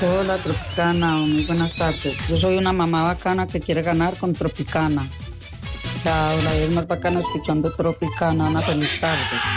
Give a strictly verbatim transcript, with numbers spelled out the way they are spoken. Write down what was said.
Hola, Tropicana, muy buenas tardes. Yo soy una mamá bacana que quiere ganar con Tropicana. Chao, la vez más bacana escuchando Tropicana. Una feliz tarde.